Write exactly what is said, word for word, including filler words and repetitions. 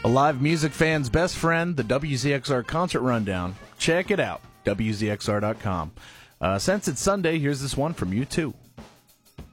A live music fan's best friend, the W Z X R Concert Rundown. Check it out, W Z X R dot com. Uh, since it's Sunday, here's this one from U two.